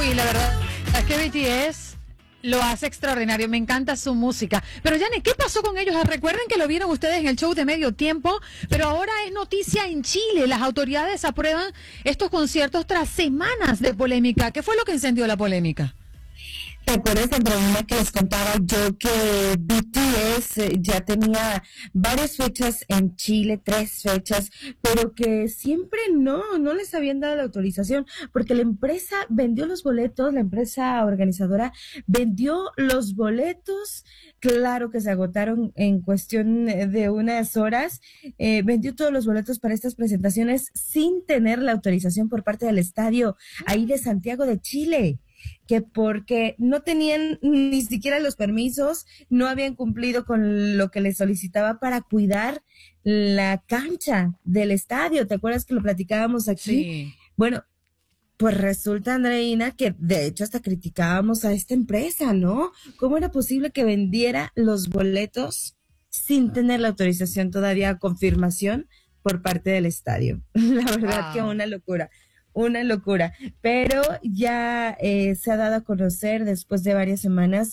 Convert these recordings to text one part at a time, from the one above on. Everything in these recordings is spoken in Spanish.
Sí, la verdad es que BTS lo hace extraordinario, me encanta su música. Pero Yane, ¿qué pasó con ellos? Recuerden que lo vieron ustedes en el show de Medio Tiempo, pero ahora es noticia en Chile. Las autoridades aprueban estos conciertos tras semanas de polémica. ¿Qué fue lo que encendió la polémica? ¿Te acuerdas, Andreina, que les contaba yo que BTS ya tenía varias fechas en Chile, 3 fechas, pero que siempre no les habían dado la autorización, porque la empresa vendió los boletos, la empresa organizadora vendió los boletos, claro que se agotaron en cuestión de unas horas, vendió todos los boletos para estas presentaciones sin tener la autorización por parte del estadio ahí de Santiago de Chile, que porque no tenían ni siquiera los permisos, no habían cumplido con lo que les solicitaba para cuidar la cancha del estadio. ¿Te acuerdas que lo platicábamos aquí? Sí. Bueno, pues resulta, Andreina, que de hecho hasta criticábamos a esta empresa, ¿no? ¿Cómo era posible que vendiera los boletos sin tener la autorización todavía, confirmación por parte del estadio? La verdad que una locura. Una locura, pero ya se ha dado a conocer después de varias semanas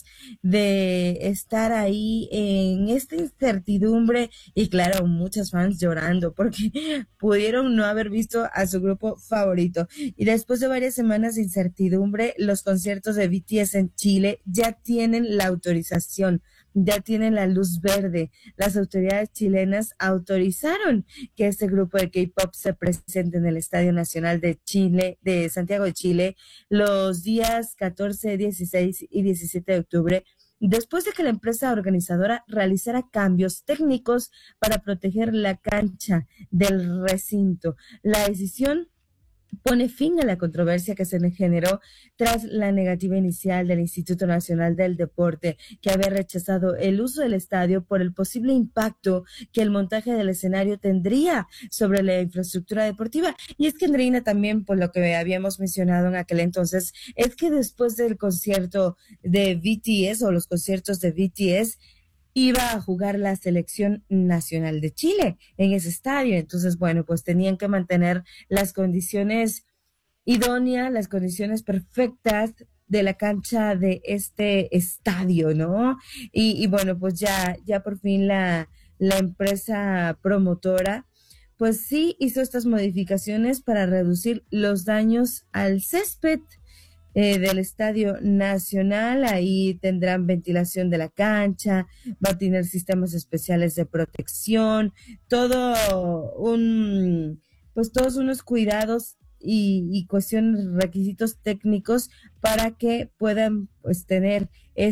de estar ahí en esta incertidumbre y claro, muchos fans llorando porque pudieron no haber visto a su grupo favorito. Y después de varias semanas de incertidumbre, los conciertos de BTS en Chile ya tienen la autorización, ya tienen la luz verde. Las autoridades chilenas autorizaron que este grupo de K-pop se presente en el Estadio Nacional de Chile, de Santiago de Chile, los días 14, 16 y 17 de octubre, después de que la empresa organizadora realizara cambios técnicos para proteger la cancha del recinto. La decisión pone fin a la controversia que se generó tras la negativa inicial del Instituto Nacional del Deporte, que había rechazado el uso del estadio por el posible impacto que el montaje del escenario tendría sobre la infraestructura deportiva. Y es que, Andreina, también por lo que habíamos mencionado en aquel entonces, es que después del concierto de BTS o los conciertos de BTS, iba a jugar la selección nacional de Chile en ese estadio. Entonces, bueno, pues tenían que mantener las condiciones idóneas, las condiciones perfectas de la cancha de este estadio, ¿no? Y bueno, pues ya por fin la empresa promotora, pues sí hizo estas modificaciones para reducir los daños al césped del Estadio Nacional. Ahí tendrán ventilación de la cancha, va a tener sistemas especiales de protección, pues todos unos cuidados y cuestiones, requisitos técnicos para que puedan pues tener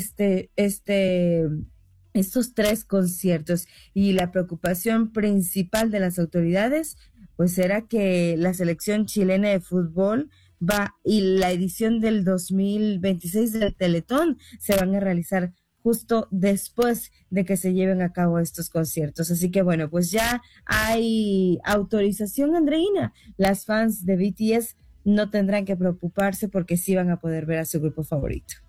estos 3 conciertos. Y la preocupación principal de las autoridades pues era que la selección chilena de fútbol y la edición del 2026 del Teletón se van a realizar justo después de que se lleven a cabo estos conciertos. Así que bueno, pues ya hay autorización, Andreina. Las fans de BTS no tendrán que preocuparse porque sí van a poder ver a su grupo favorito.